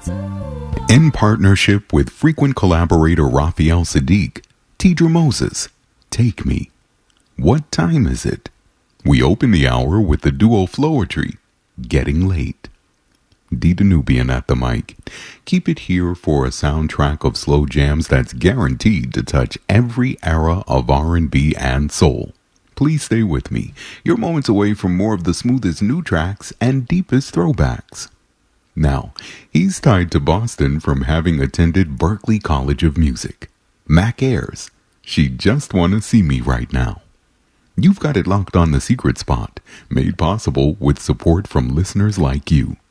In partnership with frequent collaborator Raphael Sadiq, Tidra Moses, Take Me. What time is it? We open the hour with the duo Floetry, Getting Late. D Danubian at the mic. Keep it here for a soundtrack of slow jams that's guaranteed to touch every era of R&B and soul. Please stay with me. You're moments away from more of the smoothest new tracks and deepest throwbacks. Now, he's tied to Boston from having attended Berklee College of Music. Mac Ayres, She Just Wanna See Me Right Now. You've got it locked on The Secret Spot, made possible with support from listeners like you.